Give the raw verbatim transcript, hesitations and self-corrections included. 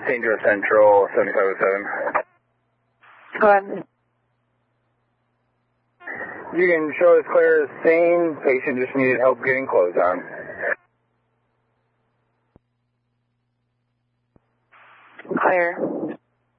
Saint Joe Central, seventy-five oh seven. Go ahead. You can show as clear as sane. Patient just needed help getting clothes on. Clear.